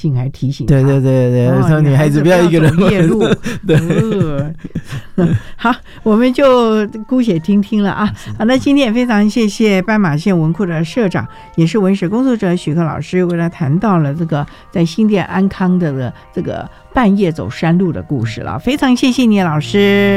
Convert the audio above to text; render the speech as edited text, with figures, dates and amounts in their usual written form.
醒还提醒他， 对对对对，说女孩子不要一个人夜路。 对， 好，我们就姑且听听了啊。好，那今天也非常谢谢斑马线文库的社长，也是文史工作者许克老师，为了谈到了这个在新店安康的这个半夜走山路的故事了，非常谢谢你老师。